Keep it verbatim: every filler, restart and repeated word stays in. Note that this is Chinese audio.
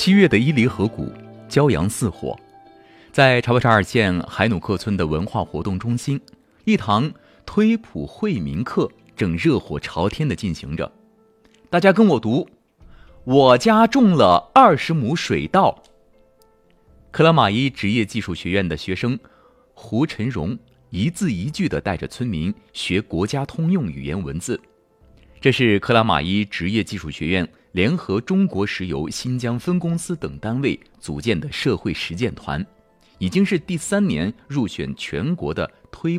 七月的伊犁河谷，骄阳似火。在察布查尔县海努克村的文化活动中心，一堂推普惠民课正热火朝天地进行着。大家跟我读：我家种了二十亩水稻。克拉玛依职业技术学院的学生胡晨荣一字一句地带着村民学国家通用语言文字。这是克拉玛依职业技术学院联合中国石油新疆分公司等单位组建的社会实践团，已经是第三年入选全国的推